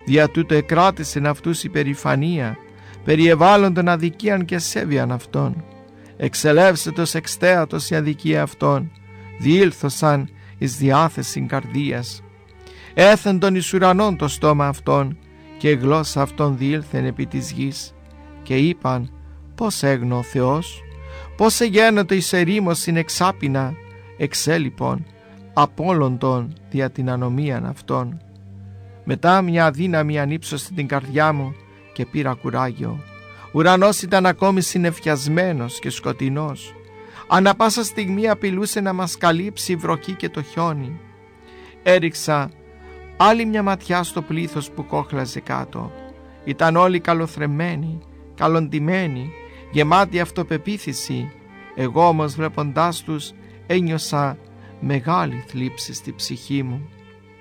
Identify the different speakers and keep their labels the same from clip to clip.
Speaker 1: Δια τούτο εκράτησεν αυτούς η περηφανία, περιεβάλλοντον αδικίαν και σέβιαν αυτών. Εξελεύσετος εξτέατος η αδικία αυτών, διήλθωσαν εις διάθεσιν καρδίας. Έθεντον εις ουρανών το στόμα αυτών, και η γλώσσα αυτών διήλθεν επί της γης. Και είπαν, πώς έγνω ο Θεός, πώς εγένετο εις ερήμωσιν εξάπινα, εξέλιπον απόλοντον δια την ανομίαν αυτών. Μετά μια αδύναμη ανύψωσε την καρδιά μου και πήρα κουράγιο. Ουρανός ήταν ακόμη συννεφιασμένος και σκοτεινός. Ανά πάσα στιγμή απειλούσε να μας καλύψει η βροχή και το χιόνι. Έριξα άλλη μια ματιά στο πλήθος που κόχλαζε κάτω. Ήταν όλοι καλοθρεμμένοι, καλοντημένοι, γεμάτοι αυτοπεποίθηση. Εγώ όμως βλέποντάς τους ένιωσα μεγάλη θλίψη στη ψυχή μου.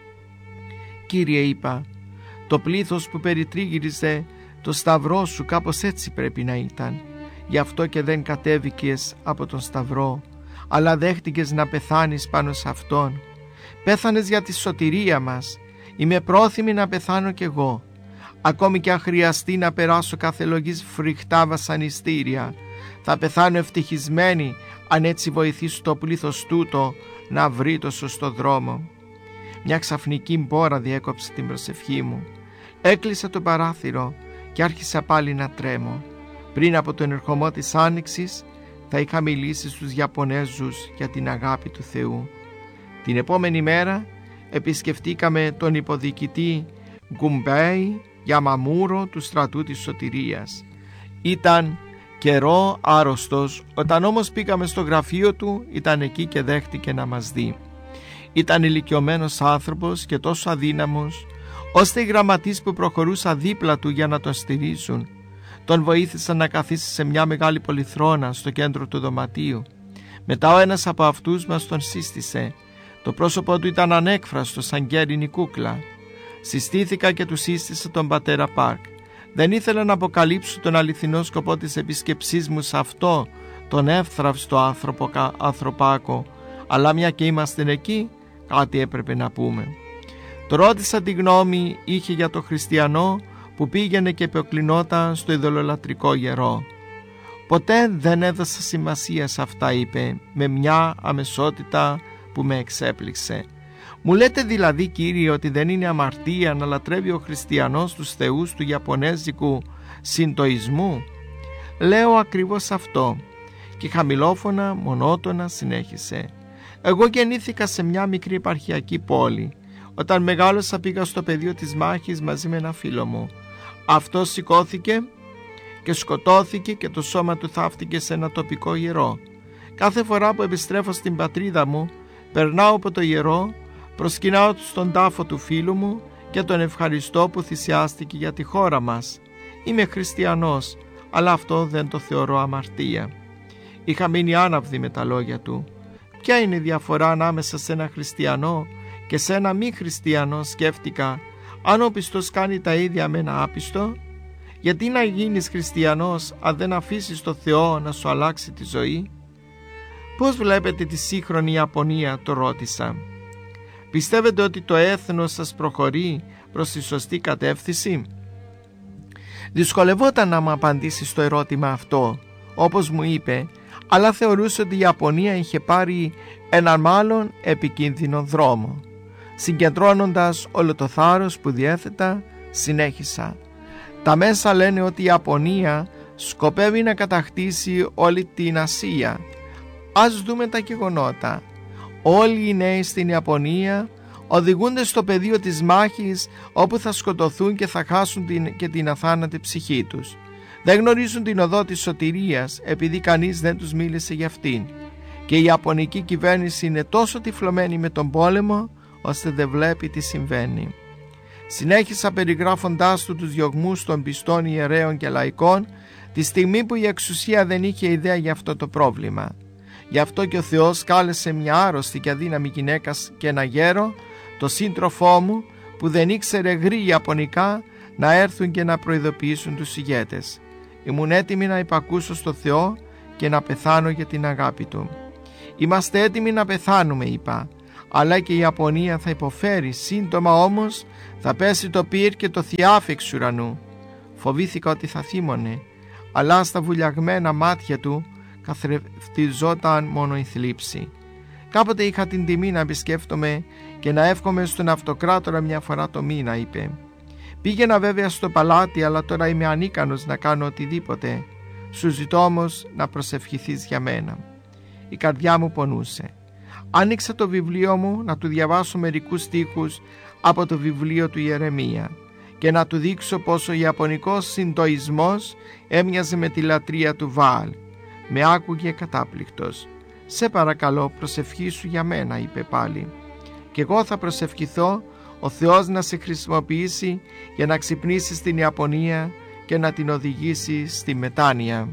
Speaker 1: Κύριε, είπα, το πλήθος που περιτρίγυριζε το σταυρό σου κάπως έτσι πρέπει να ήταν. Γι' αυτό και δεν κατέβηκες από τον σταυρό, αλλά δέχτηκες να πεθάνεις πάνω σε αυτόν. Πέθανες για τη σωτηρία μας. Είμαι πρόθυμη να πεθάνω κι εγώ, ακόμη και αν χρειαστεί να περάσω κάθε λογής φρικτά βασανιστήρια. Θα πεθάνω ευτυχισμένη αν έτσι βοηθήσω το πλήθος τούτο να βρει το σωστό δρόμο. Μια ξαφνική μπόρα διέκοψε την προσευχή μου. Έκλεισα το παράθυρο και άρχισα πάλι να τρέμω. Πριν από τον ερχομό της άνοιξης θα είχα μιλήσει στους Ιαπωνέζους για την αγάπη του Θεού. Την επόμενη μέρα επισκεφτήκαμε τον υποδιοικητή Γκουμπέι Γιαμαμούρο του στρατού της σωτηρίας. Ήταν καιρό άρρωστος, όταν όμως πήγαμε στο γραφείο του ήταν εκεί και δέχτηκε να μας δει. Ήταν ηλικιωμένος άνθρωπος και τόσο αδύναμος, ώστε οι γραμματείς που προχωρούσαν δίπλα του για να τον στηρίζουν τον βοήθησαν να καθίσει σε μια μεγάλη πολυθρόνα στο κέντρο του δωματίου. Μετά ο ένας από αυτούς μας τον σύστησε. Το πρόσωπό του ήταν ανέκφραστο σαν γέρινη κούκλα. Συστήθηκα και του σύστησα τον πατέρα Πάρκ. Δεν ήθελα να αποκαλύψω τον αληθινό σκοπό της επισκεψής μου σε αυτό τον εύθραυστο ανθρωπάκο, αλλά μια και είμαστε εκεί, κάτι έπρεπε να πούμε. Το ρώτησα τι γνώμη είχε για το χριστιανό που πήγαινε και επεκλεινόταν στο ειδωλολατρικό ιερό. Ποτέ δεν έδωσα σημασία σε αυτά, είπε με μια αμεσότητα που με εξέπληξε. Μου λέτε δηλαδή, κύριε, ότι δεν είναι αμαρτία να λατρεύει ο χριστιανός τους θεούς του Ιαπωνέζικου συντοισμού? Λέω ακριβώς αυτό. Και χαμηλόφωνα, μονότονα συνέχισε. Εγώ γεννήθηκα σε μια μικρή επαρχιακή πόλη. Όταν μεγάλωσα πήγα στο πεδίο της μάχης μαζί με ένα φίλο μου. Αυτός σηκώθηκε και σκοτώθηκε και το σώμα του θαύτηκε σε ένα τοπικό ιερό. Κάθε φορά που επιστρέφω στην πατρίδα μου, περνάω από το ιερό, προσκυνάω στον τάφο του φίλου μου και τον ευχαριστώ που θυσιάστηκε για τη χώρα μας. Είμαι χριστιανός, αλλά αυτό δεν το θεωρώ αμαρτία. Είχα μείνει άναυδη με τα λόγια του. Ποια είναι η διαφορά ανάμεσα σε ένα χριστιανό και σε ένα μη χριστιανό, σκέφτηκα. Αν ο πιστός κάνει τα ίδια με ένα άπιστο, γιατί να γίνεις χριστιανός αν δεν αφήσεις το Θεό να σου αλλάξει τη ζωή? Πώς βλέπετε τη σύγχρονη Ιαπωνία, το ρώτησα. Πιστεύετε ότι το έθνος σας προχωρεί προς τη σωστή κατεύθυνση? Δυσκολευόταν να μου απαντήσει στο ερώτημα αυτό, όπως μου είπε, αλλά θεωρούσε ότι η Ιαπωνία είχε πάρει έναν μάλλον επικίνδυνο δρόμο. Συγκεντρώνοντας όλο το θάρρος που διέθετα, συνέχισα. Τα μέσα λένε ότι η Ιαπωνία σκοπεύει να κατακτήσει όλη την Ασία. Ας δούμε τα γεγονότα. Όλοι οι νέοι στην Ιαπωνία οδηγούνται στο πεδίο της μάχης, όπου θα σκοτωθούν και θα χάσουν την αθάνατη ψυχή τους. Δεν γνωρίζουν την οδό της σωτηρίας, επειδή κανείς δεν τους μίλησε για αυτήν. Και η Ιαπωνική κυβέρνηση είναι τόσο τυφλωμένη με τον πόλεμο, ώστε δεν βλέπει τι συμβαίνει. Συνέχισα περιγράφοντάς του τους διωγμούς των πιστών ιερέων και λαϊκών, τη στιγμή που η εξουσία δεν είχε ιδέα για αυτό το πρόβλημα. Γι' αυτό και ο Θεός κάλεσε μια άρρωστη και αδύναμη γυναίκα και ένα γέρο, το σύντροφό μου που δεν ήξερε γρή Ιαπωνικά, να έρθουν και να προειδοποιήσουν τους ηγέτες. Ήμουν έτοιμη να υπακούσω στο Θεό και να πεθάνω για την αγάπη Του. Είμαστε έτοιμοι να πεθάνουμε, είπα, αλλά και η Ιαπωνία θα υποφέρει. Σύντομα όμως θα πέσει το πυρ και το θιάφι εξ ουρανού. Φοβήθηκα ότι θα θύμωνε, αλλά στα βουλιαγμένα μάτια του καθρεφτιζόταν μόνο η θλίψη. Κάποτε είχα την τιμή να επισκέφτομαι και να εύχομαι στον αυτοκράτορα μια φορά το μήνα, είπε. Πήγαινα βέβαια στο παλάτι, αλλά τώρα είμαι ανίκανος να κάνω οτιδήποτε. Σου ζητώ όμως να προσευχηθείς για μένα. Η καρδιά μου πονούσε. Άνοιξα το βιβλίο μου να του διαβάσω μερικούς στίχους από το βιβλίο του Ιερεμία και να του δείξω πόσο ο ιαπωνικός συντοισμός έμοιαζε με τη λατρεία του Βαάλ. Με άκουγε κατάπληκτος. «Σε παρακαλώ, προσευχήσου για μένα», είπε πάλι. «Και εγώ θα προσευχηθώ ο Θεός να σε χρησιμοποιήσει για να ξυπνήσεις την Ιαπωνία και να την οδηγήσει στη μετάνοια».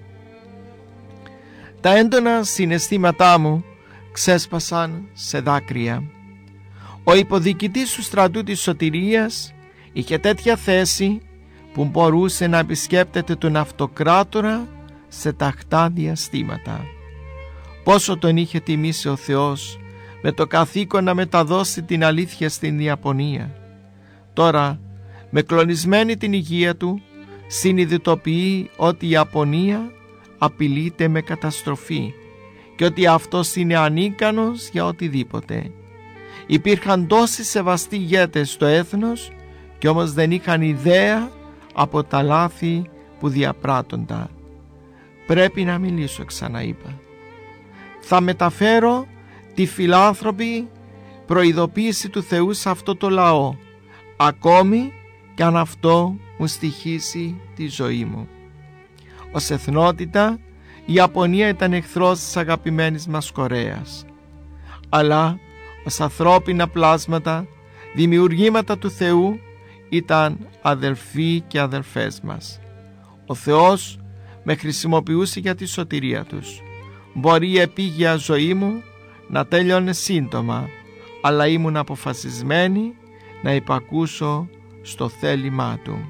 Speaker 1: Τα έντονα συναισθήματά μου ξέσπασαν σε δάκρυα. Ο υποδιοικητής του στρατού της σωτηρίας είχε τέτοια θέση που μπορούσε να επισκέπτεται τον αυτοκράτορα σε τακτά διαστήματα. Πόσο τον είχε τιμήσει ο Θεός με το καθήκον να μεταδώσει την αλήθεια στην Ιαπωνία. Τώρα, με κλονισμένη την υγεία του, συνειδητοποιεί ότι η Ιαπωνία απειλείται με καταστροφή και ότι αυτός είναι ανίκανος για οτιδήποτε. Υπήρχαν τόσοι σεβαστοί ηγέτες στο έθνος και όμως δεν είχαν ιδέα από τα λάθη που διαπράττονταν. «Πρέπει να μιλήσω», ξαναείπα. «Θα μεταφέρω τη φιλάνθρωπη προειδοποίηση του Θεού σε αυτό το λαό, ακόμη κι αν αυτό μου στοιχήσει τη ζωή μου». Ως εθνότητα η Ιαπωνία ήταν εχθρός της αγαπημένης μας Κορέας, αλλά ως ανθρώπινα πλάσματα, δημιουργήματα του Θεού, ήταν αδελφοί και αδελφές μας. Ο Θεός με χρησιμοποιούσε για τη σωτηρία τους. Μπορεί η επίγεια ζωή μου να τέλειωνε σύντομα, αλλά ήμουν αποφασισμένη να υπακούσω στο θέλημά του.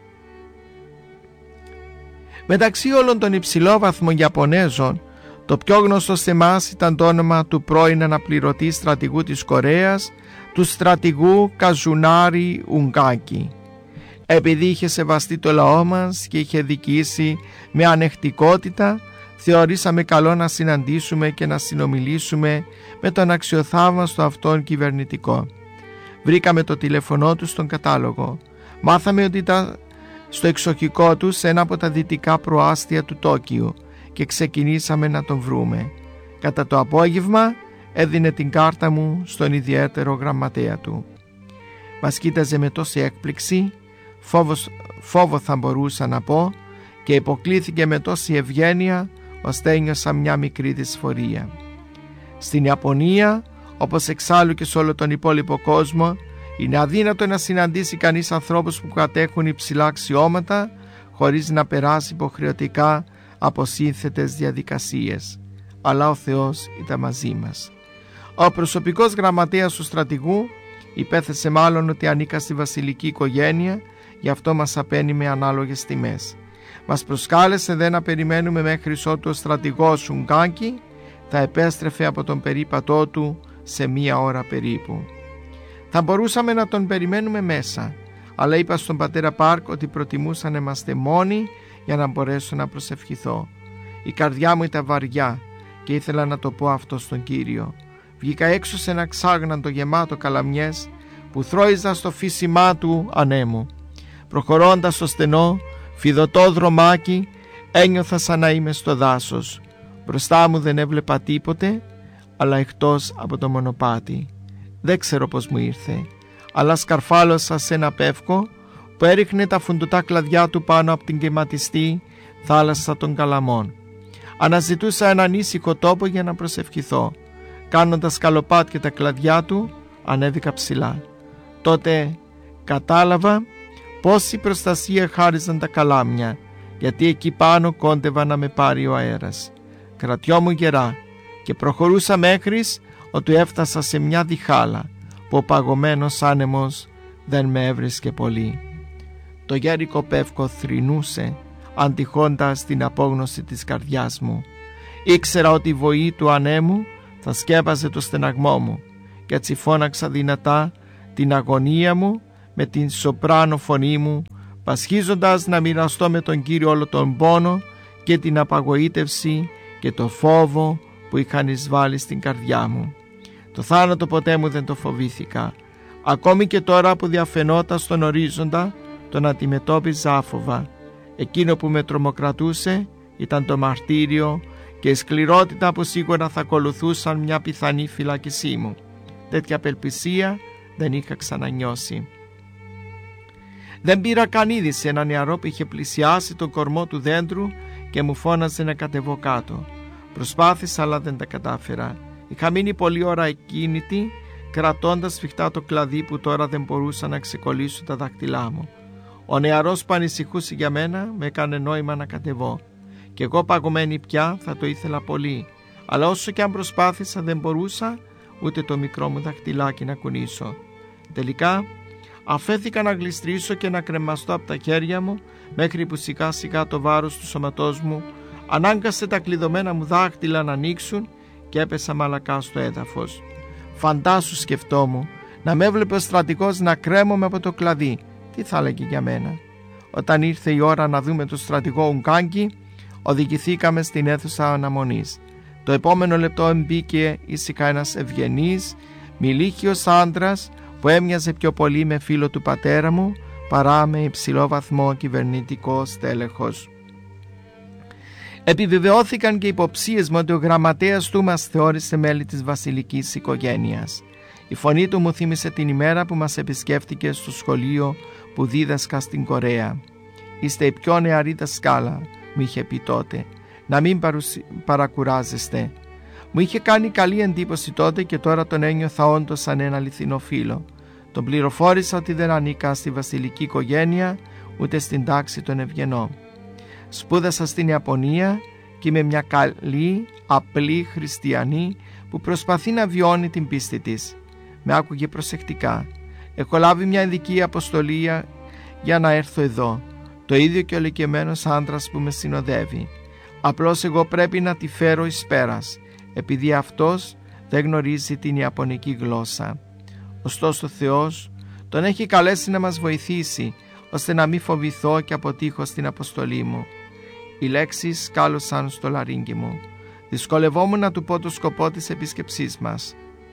Speaker 1: Μεταξύ όλων των υψηλόβαθμων Ιαπωνέζων, το πιο γνωστό σε εμάς ήταν το όνομα του πρώην αναπληρωτή στρατηγού της Κορέας, του στρατηγού Καζουνάρι Ουγκάκι. Επειδή είχε σεβαστεί το λαό μας και είχε δικήσει με ανεκτικότητα, θεωρήσαμε καλό να συναντήσουμε και να συνομιλήσουμε με τον αξιοθαύμαστο αυτόν κυβερνητικό. Βρήκαμε το τηλέφωνό του στον κατάλογο. Μάθαμε ότι ήταν στο εξοχικό του σε ένα από τα δυτικά προάστια του Τόκιου και ξεκινήσαμε να τον βρούμε. Κατά το απόγευμα έδινε την κάρτα μου στον ιδιαίτερο γραμματέα του. Μας κοίταζε με τόση έκπληξη, φόβο θα μπορούσα να πω, και υποκλήθηκε με τόση ευγένεια ώστε ένιωσα μια μικρή δυσφορία. Στην Ιαπωνία, όπως εξάλλου και σε όλο τον υπόλοιπο κόσμο, είναι αδύνατο να συναντήσει κανείς ανθρώπους που κατέχουν υψηλά αξιώματα χωρίς να περάσει υποχρεωτικά από σύνθετες διαδικασίες. Αλλά ο Θεός ήταν μαζί μας. Ο προσωπικός γραμματέας του στρατηγού υπέθεσε μάλλον ότι ανήκα στη βασιλική οικογένεια, γι' αυτό μας απένει με ανάλογες τιμές. Μας προσκάλεσε δε να περιμένουμε μέχρι ότου ο στρατηγός Ουγκάκι θα επέστρεφε από τον περίπατό του σε 1 ώρα περίπου. Θα μπορούσαμε να τον περιμένουμε μέσα, αλλά είπα στον πατέρα Πάρκ ότι προτιμούσα να είμαστε μόνοι για να μπορέσω να προσευχηθώ. Η καρδιά μου ήταν βαριά και ήθελα να το πω αυτό στον Κύριο. Βγήκα έξω σε ένα ξάγναντο γεμάτο καλαμιές που θρώιζαν στο φύσιμά του ανέμου. Προχωρώντας στο στενό, φιδωτό δρομάκι, ένιωθα σαν να είμαι στο δάσος. Μπροστά μου δεν έβλεπα τίποτε, αλλά εκτός από το μονοπάτι. Δεν ξέρω πως μου ήρθε, αλλά σκαρφάλωσα σε ένα πεύκο που έριχνε τα φουντωτά κλαδιά του πάνω από την γεματιστή θάλασσα των Καλαμών. Αναζητούσα έναν ήσυχο τόπο για να προσευχηθώ. Κάνοντας σκαλοπάτια τα κλαδιά του, ανέβηκα ψηλά. Τότε κατάλαβα πόση προστασία χάριζαν τα καλάμια, γιατί εκεί πάνω κόντευα να με πάρει ο αέρας. Κρατιόμουν γερά και προχωρούσα μέχρις ότι έφτασα σε μια διχάλα που ο παγωμένος άνεμος δεν με έβρισκε πολύ. Το γέρικο πεύκο θρηνούσε, αντιχώντας την απόγνωση της καρδιάς μου. Ήξερα ότι η βοή του ανέμου θα σκέπαζε το στεναγμό μου. και έτσι φώναξα δυνατά την αγωνία μου με την σοπράνο φωνή μου, πασχίζοντας να μοιραστώ με τον Κύριο όλο τον πόνο και την απαγοήτευση και το φόβο που είχαν εισβάλει στην καρδιά μου. Το θάνατο ποτέ μου δεν το φοβήθηκα. Ακόμη και τώρα που διαφαινόταν στον ορίζοντα, τον αντιμετώπιζα άφοβα. Εκείνο που με τρομοκρατούσε ήταν το μαρτύριο και η σκληρότητα που σίγουρα θα ακολουθούσαν μια πιθανή φυλάκισή μου. Τέτοια απελπισία δεν είχα ξανανιώσει. Δεν πήρα καν είδηση ένα νεαρό που είχε πλησιάσει τον κορμό του δέντρου και μου φώναζε να κατεβώ κάτω. Προσπάθησα, αλλά δεν τα κατάφερα. Είχα μείνει πολλή ώρα εκκίνητη, κρατώντας σφιχτά το κλαδί που τώρα δεν μπορούσα να ξεκολλήσω τα δάχτυλά μου. Ο νεαρός που ανησυχούσε για μένα με έκανε νόημα να κατεβώ. Κι εγώ παγωμένη πια θα το ήθελα πολύ, αλλά όσο και αν προσπάθησα δεν μπορούσα ούτε το μικρό μου δαχτυλάκι να κουνήσω. Τελικά αφέθηκα να γλιστρήσω και να κρεμαστώ από τα χέρια μου, μέχρι που σιγά σιγά το βάρος του σώματός μου ανάγκασε τα κλειδωμένα μου δάχτυλα να ανοίξουν και έπεσα μαλακά στο έδαφος. Φαντάσου, σκεφτόμουν, να με έβλεπε ο στρατηγός να κρέμομαι από το κλαδί. Τι θα έλεγε για μένα? Όταν ήρθε η ώρα να δούμε τον στρατηγό Ουγγάγκη, οδηγηθήκαμε στην αίθουσα αναμονής. Το επόμενο λεπτό εμπήκε ήσυχα ένας ευγενής, μιλίχιος άντρας που έμοιαζε πιο πολύ με φίλο του πατέρα μου παρά με υψηλό βαθμό κυβερνητικό στέλεχος. Επιβεβαιώθηκαν και υποψίες μου ότι ο γραμματέας του μας θεώρησε μέλη της βασιλικής οικογένειας. Η φωνή του μου θύμισε την ημέρα που μας επισκέφτηκε στο σχολείο που δίδασκα στην Κορέα. «Είστε η πιο νεαρή δασκάλα», μου είχε πει τότε, «να μην παρακουράζεστε». Μου είχε κάνει καλή εντύπωση τότε και τώρα τον ένιωθα όντως σαν ένα αληθινό φίλο. Τον πληροφόρησα ότι δεν ανήκα στη βασιλική οικογένεια ούτε στην τάξη των ευγενών. Σπούδασα στην Ιαπωνία και είμαι μια καλή, απλή χριστιανή που προσπαθεί να βιώνει την πίστη της. Με άκουγε προσεκτικά. Έχω λάβει μια ειδική αποστολή για να έρθω εδώ. Το ίδιο και ο ηλικιωμένος άντρας που με συνοδεύει. Απλώς εγώ πρέπει να τη φέρω εις πέρας, επειδή αυτός δεν γνωρίζει την Ιαπωνική γλώσσα. Ωστόσο ο Θεός τον έχει καλέσει να μας βοηθήσει, ώστε να μην φοβηθώ και αποτύχω στην αποστολή μου. Οι λέξεις σκάλωσαν στο λαρύγγι μου. Δυσκολευόμουν να του πω το σκοπό της επίσκεψής μας.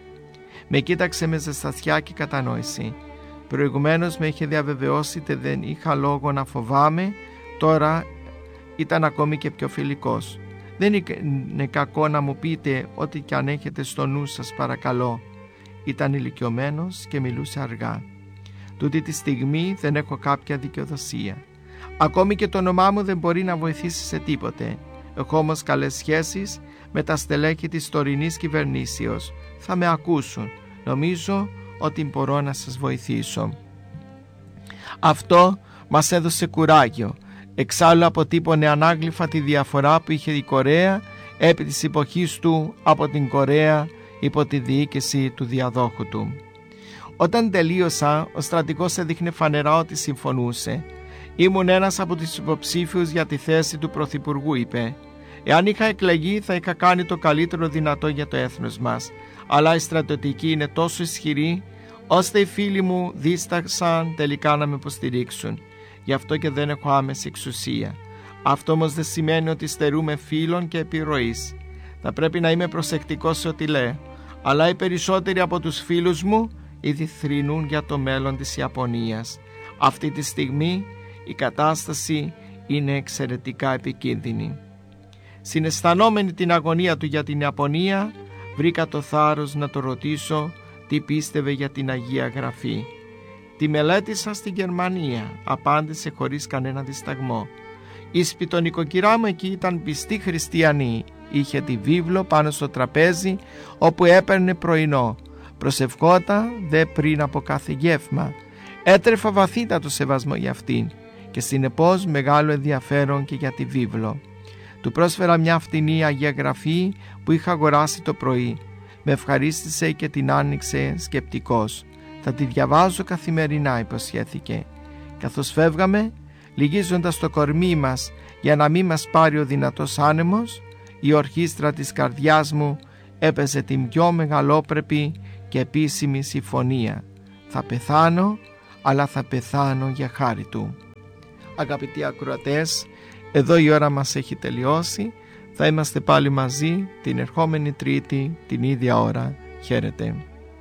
Speaker 1: Με κοίταξε με ζεστασιά και κατανόηση. Προηγουμένως με είχε διαβεβαιώσει ότι δεν είχα λόγο να φοβάμαι, τώρα ήταν ακόμη και πιο φιλικός. «Δεν είναι κακό να μου πείτε ό,τι κι αν έχετε στο νου σας, παρακαλώ». Ήταν ηλικιωμένος και μιλούσε αργά. «Τούτη τη στιγμή δεν έχω κάποια δικαιοδοσία. Ακόμη και το όνομά μου δεν μπορεί να βοηθήσει σε τίποτε. Έχω όμως καλές σχέσεις με τα στελέχη της τωρινής κυβερνήσεως. Θα με ακούσουν. Νομίζω ότι μπορώ να σας βοηθήσω». Αυτό μας έδωσε κουράγιο. Εξάλλου αποτύπωνε ανάγλυφα τη διαφορά που είχε η Κορέα επί της εποχής του από την Κορέα υπό τη διοίκηση του διαδόχου του. Όταν τελείωσα, ο στρατηγός έδειχνε φανερά ότι συμφωνούσε. «Ήμουν ένας από τους υποψήφιους για τη θέση του πρωθυπουργού», είπε. «Εάν είχα εκλεγεί θα είχα κάνει το καλύτερο δυνατό για το έθνος μας, αλλά η στρατιωτική είναι τόσο ισχυρή ώστε οι φίλοι μου δίσταξαν τελικά να με υποστηρίξουν. Γι' αυτό και δεν έχω άμεση εξουσία. Αυτό όμως δεν σημαίνει ότι στερούμε φίλων και επιρροής. Θα πρέπει να είμαι προσεκτικός σε ό,τι λέω, αλλά οι περισσότεροι από τους φίλους μου ήδη θρηνούν για το μέλλον της Ιαπωνίας. Αυτή τη στιγμή η κατάσταση είναι εξαιρετικά επικίνδυνη». Συναισθανόμενη την αγωνία του για την Ιαπωνία, βρήκα το θάρρος να το ρωτήσω τι πίστευε για την Αγία Γραφή. «Τη μελέτησα στην Γερμανία», απάντησε χωρίς κανένα δισταγμό. «Η σπιτονικοκυρά μου εκεί ήταν πιστή χριστιανή. Είχε τη βίβλο πάνω στο τραπέζι όπου έπαιρνε πρωινό. Προσευχόταν δε πριν από κάθε γεύμα. Έτρεφα βαθύτατο σεβασμό για αυτήν και συνεπώς μεγάλο ενδιαφέρον και για τη βίβλο. Του πρόσφερα μια φτηνή Αγία Γραφή που είχα αγοράσει το πρωί. Με ευχαρίστησε και την άνοιξε σκεπτικός. «Θα τη διαβάζω καθημερινά», υποσχέθηκε. Καθώς φεύγαμε, λυγίζοντας το κορμί μας για να μην μας πάρει ο δυνατός άνεμος, η ορχήστρα της καρδιάς μου έπαιζε την πιο μεγαλόπρεπη και επίσημη συμφωνία. Θα πεθάνω, αλλά θα πεθάνω για χάρη Του. Αγαπητοί ακροατές, εδώ η ώρα μας έχει τελειώσει. Θα είμαστε πάλι μαζί την ερχόμενη Τρίτη την ίδια ώρα. Χαίρετε.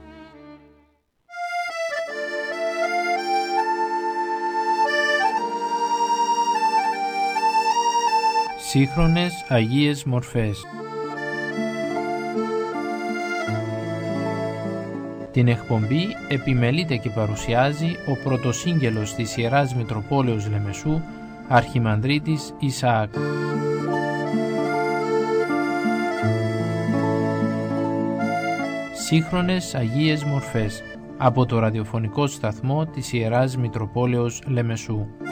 Speaker 2: Σύγχρονες Αγίες Μορφές. Την εκπομπή επιμελείται και παρουσιάζει ο πρωτοσύγγελος της Ιεράς Μητροπόλεως Λεμεσού, Αρχιμανδρίτης Ισαάκ. Σύγχρονες Αγίες Μορφές, από το ραδιοφωνικό σταθμό της Ιεράς Μητροπόλεως Λεμεσού.